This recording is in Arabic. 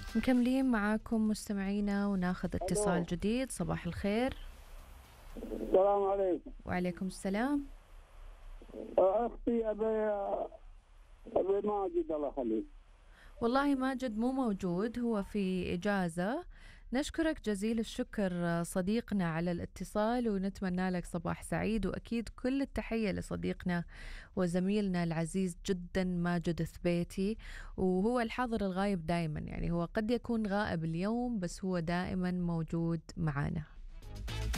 مكملين معاكم مستمعينا وناخذ اتصال الو. جديد. صباح الخير. السلام عليكم. وعليكم السلام. اختي ابي ماجد الله يخليك. والله ماجد مو موجود، هو في إجازة. نشكرك جزيل الشكر صديقنا على الاتصال، ونتمنى لك صباح سعيد، وأكيد كل التحية لصديقنا وزميلنا العزيز جدا ماجد ثبيتي. وهو الحاضر الغايب دائما، يعني هو قد يكون غائب اليوم بس هو دائما موجود معنا.